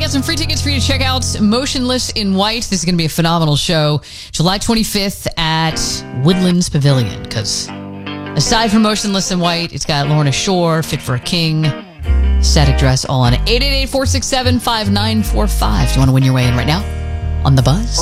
got some free tickets for you to check out Motionless in White. This is going to be a phenomenal show. July 25th at Woodlands Pavilion. Because aside from Motionless in White, it's got Lorna Shore, Fit for a King, Static Dress, all on it. 888-467-5945. Do you want to win your way in right now on The Buzz?